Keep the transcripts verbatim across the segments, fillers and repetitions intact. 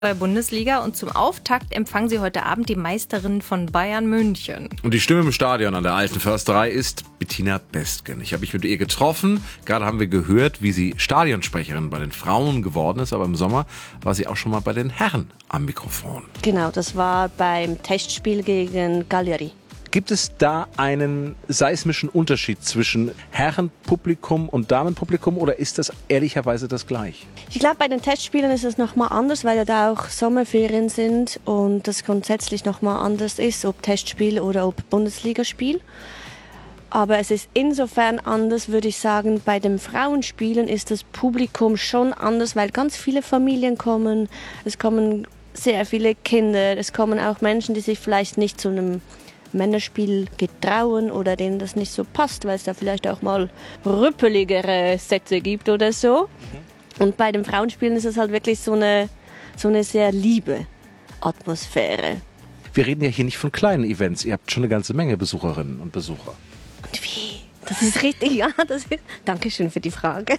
der Bundesliga und zum Auftakt empfangen sie heute Abend die Meisterinnen von Bayern München. Und die Stimme im Stadion an der Alten Försterei ist Bettina Besken. Ich habe mich mit ihr getroffen. Gerade haben wir gehört, wie sie Stadionsprecherin bei den Frauen geworden ist. Aber im Sommer war sie auch schon mal bei den Herren am Mikrofon. Genau, das war beim Testspiel gegen Cagliari. Gibt es da einen seismischen Unterschied zwischen Herrenpublikum und Damenpublikum oder ist das ehrlicherweise das gleich? Ich glaube, bei den Testspielen ist es nochmal anders, weil ja da auch Sommerferien sind und das grundsätzlich nochmal anders ist, ob Testspiel oder ob Bundesligaspiel. Aber es ist insofern anders, würde ich sagen, bei den Frauenspielen ist das Publikum schon anders, weil ganz viele Familien kommen, es kommen sehr viele Kinder, es kommen auch Menschen, die sich vielleicht nicht zu einem Männerspiel getrauen oder denen das nicht so passt, weil es da vielleicht auch mal rüppeligere Sätze gibt oder so. Mhm. Und bei den Frauenspielen ist es halt wirklich so eine, so eine sehr liebe Atmosphäre. Wir reden ja hier nicht von kleinen Events. Ihr habt schon eine ganze Menge Besucherinnen und Besucher. Und wie? Das ist richtig, ja, das ist, Dankeschön für die Frage.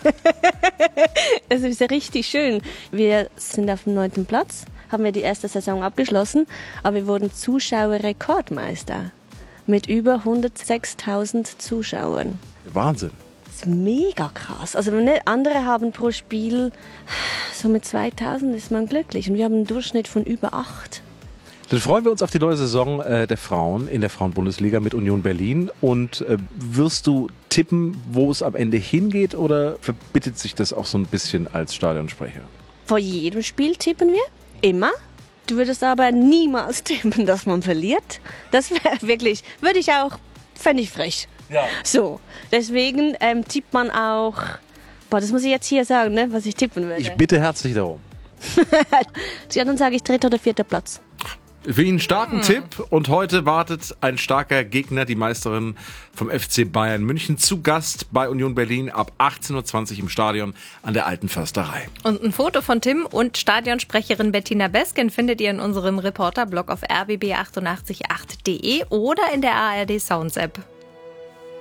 Es ist ja richtig schön. Wir sind auf dem neunten Platz, haben wir die erste Saison abgeschlossen, aber wir wurden Zuschauerrekordmeister mit über hundertsechstausend Zuschauern. Wahnsinn. Das ist mega krass. Also andere haben pro Spiel so mit zweitausend ist man glücklich und wir haben einen Durchschnitt von über acht. Dann freuen wir uns auf die neue Saison äh, der Frauen in der Frauenbundesliga mit Union Berlin. Und äh, wirst du tippen, wo es am Ende hingeht oder verbittet sich das auch so ein bisschen als Stadionsprecher? Vor jedem Spiel tippen wir, immer. Du würdest aber niemals tippen, dass man verliert. Das wäre wirklich, würde ich auch, fände ich frech. Ja. So, deswegen ähm, tippt man auch, boah, das muss ich jetzt hier sagen, ne, was ich tippen würde. Ich bitte herzlich darum. Ja, dann sage ich dritter oder vierter Platz. Für ihn einen starken hm. Tipp und heute wartet ein starker Gegner, die Meisterin vom F C Bayern München, zu Gast bei Union Berlin ab achtzehn Uhr zwanzig im Stadion an der Alten Försterei. Und ein Foto von Tim und Stadionsprecherin Bettina Besken findet ihr in unserem Reporterblog auf r b b acht acht acht punkt de oder in der A R D Sounds App.